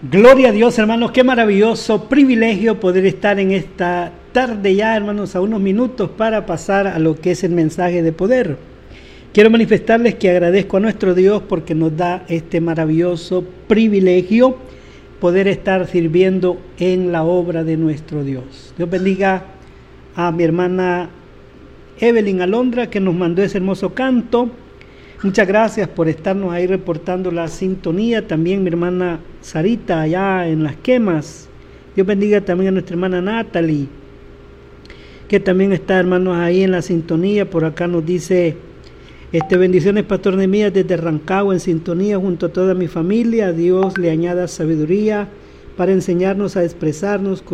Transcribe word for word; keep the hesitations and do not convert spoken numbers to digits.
Gloria a Dios, hermanos, qué maravilloso privilegio poder estar en esta tarde ya, hermanos, a unos minutos para pasar a lo que es el mensaje de poder. Quiero manifestarles que agradezco a nuestro Dios porque nos da este maravilloso privilegio poder estar sirviendo en la obra de nuestro Dios. Dios bendiga a mi hermana Evelyn Alondra, que nos mandó ese hermoso canto. Muchas gracias por estarnos ahí reportando la sintonía. También mi hermana Sarita allá en Las Quemas. Dios bendiga también a nuestra hermana Natalie, que también está, hermanos, ahí en la sintonía. Por acá nos dice, este, bendiciones, Pastor Nehemías, desde Rancagua, en sintonía junto a toda mi familia. Dios le añada sabiduría para enseñarnos a expresarnos